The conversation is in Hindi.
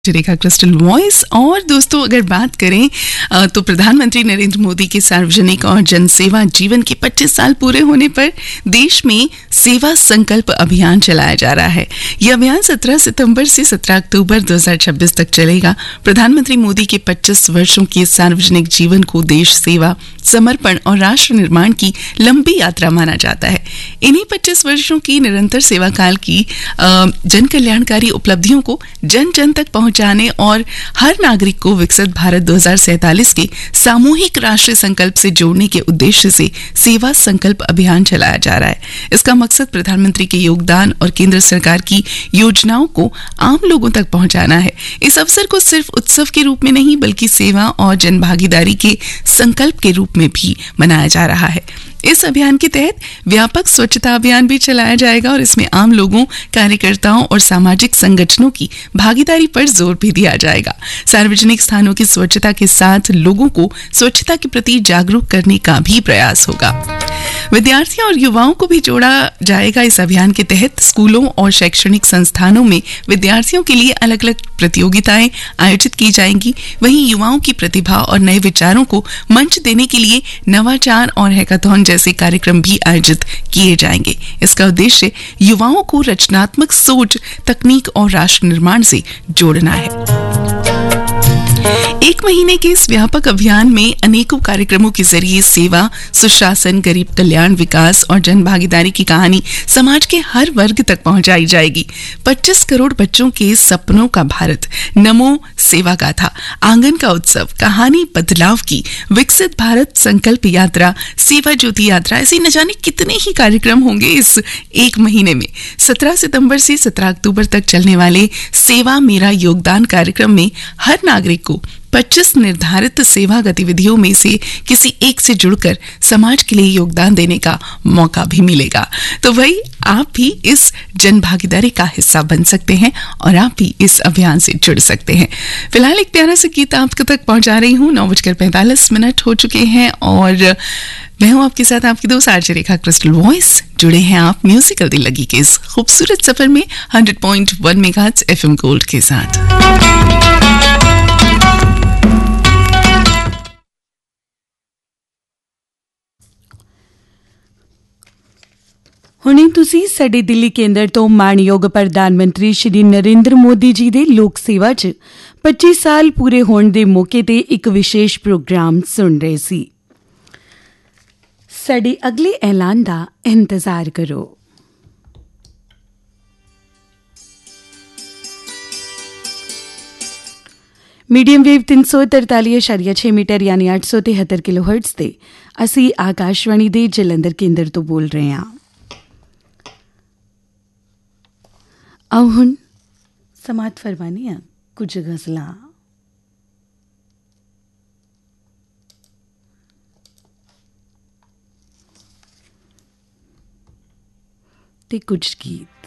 रेखा क्रिस्टल वॉइस। और दोस्तों, अगर बात करें तो प्रधानमंत्री नरेंद्र मोदी के सार्वजनिक और जनसेवा जीवन के 25 साल पूरे होने पर देश में सेवा संकल्प अभियान चलाया जा रहा है। यह अभियान 17 सितंबर से 17 अक्टूबर 2026 तक चलेगा। प्रधानमंत्री मोदी के 25 वर्षों के सार्वजनिक जीवन को देश सेवा, समर्पण और राष्ट्र निर्माण की लंबी यात्रा माना जाता है। इन्हीं 25 वर्षों की निरंतर सेवा काल की जन कल्याणकारी उपलब्धियों को जन जन तक पहुंचाने और हर नागरिक को विकसित भारत 2047 के सामूहिक राष्ट्रीय संकल्प से जोड़ने के उद्देश्य से सेवा संकल्प अभियान चलाया जा रहा है। इसका मकसद प्रधानमंत्री के योगदान और केंद्र सरकार की योजनाओं को आम लोगों तक पहुंचाना है। इस अवसर को सिर्फ उत्सव के रूप में नहीं बल्कि सेवा और जन भागीदारी के संकल्प के रूप में भी मनाया जा रहा है। इस अभियान के तहत व्यापक स्वच्छता अभियान भी चलाया जाएगा और इसमें आम लोगों, कार्यकर्ताओं और सामाजिक संगठनों की भागीदारी पर जोर भी दिया जाएगा। सार्वजनिक स्थानों की स्वच्छता के साथ लोगों को स्वच्छता के प्रति जागरूक करने का भी प्रयास होगा। विद्यार्थियों और युवाओं को भी जोड़ा जाएगा। इस अभियान के तहत स्कूलों और शैक्षणिक संस्थानों में विद्यार्थियों के लिए अलग अलग प्रतियोगिताएं आयोजित की जाएंगी। वहीं युवाओं की प्रतिभा और नए विचारों को मंच देने के लिए नवाचार और हैकाथॉन जैसे कार्यक्रम भी आयोजित किए जाएंगे। इसका उद्देश्य युवाओं को रचनात्मक सोच, तकनीक और राष्ट्र निर्माण से जोड़ना है। एक महीने के इस व्यापक अभियान में अनेकों कार्यक्रमों के जरिए सेवा, सुशासन, गरीब कल्याण, विकास और जन भागीदारी की कहानी समाज के हर वर्ग तक पहुंचाई जाएगी। 25 करोड़ बच्चों के सपनों का भारत, नमो सेवा गाथा, आंगन का उत्सव, कहानी बदलाव की, विकसित भारत संकल्प यात्रा, सेवा ज्योति यात्रा, ऐसे न जाने कितने ही कार्यक्रम होंगे इस एक महीने में। 17 सितंबर से 17 अक्टूबर तक चलने वाले सेवा मेरा योगदान कार्यक्रम में हर नागरिक को 25 निर्धारित सेवा गतिविधियों में से किसी एक से जुड़कर समाज के लिए योगदान देने का मौका भी मिलेगा। तो वही आप भी इस जन भागीदारी का हिस्सा बन सकते हैं और आप भी इस अभियान से जुड़ सकते हैं। फिलहाल एक प्यारा सा गीत आप तक पहुंचा रही हूँ। 9:45 हो चुके हैं और मैं हूँ आपके साथ, आपकी दोस्त आरजे रेखा क्रिस्टल वॉइस। जुड़े हैं आप म्यूजिकल दिल लगी के इस खूबसूरत सफर में 100.1 मेगाहर्ट्ज FM गोल्ड के साथ। ਹੁਣੇ ਤੁਸੀਂ ਸਾਡੇ ਦਿੱਲੀ ਕੇਂਦਰ ਤੋਂ ਮਾਣਯੋਗ ਪ੍ਰਧਾਨ ਮੰਤਰੀ ਸ਼੍ਰੀ ਨਰਿੰਦਰ ਮੋਦੀ ਜੀ ਦੇ ਲੋਕ ਸੇਵਾ 'ਚ 25 ਸਾਲ ਪੂਰੇ ਹੋਣ ਦੇ ਮੌਕੇ ਤੇ ਇੱਕ ਵਿਸ਼ੇਸ਼ ਪ੍ਰੋਗਰਾਮ ਸੁਣ ਰਹੇ ਸੀ। ਸਾਡੇ ਅਗਲੇ ਐਲਾਨ ਦਾ ਇੰਤਜ਼ਾਰ ਕਰੋ। ਮੀਡੀਅਮ ਵੇਵ 343.6 ਮੀਟਰ ਯਾਨੀ 873 ਕਿਲੋਹਰਟਜ਼ ਤੇ ਅਸੀਂ ਆਕਾਸ਼ਵਾਣੀ ਦੇ ਜਲੰਧਰ ਕੇਂਦਰ ਤੋਂ ਬੋਲ ਰਹੇ ਹਾਂ। ਆਓ ਹੁਣ ਸਮਾਤ ਫਰਮਾਨੀਆਂ ਕੁਝ ਗਜ਼ਲਾਂ। ਤੇ ਕੁਝ ਗੀਤ।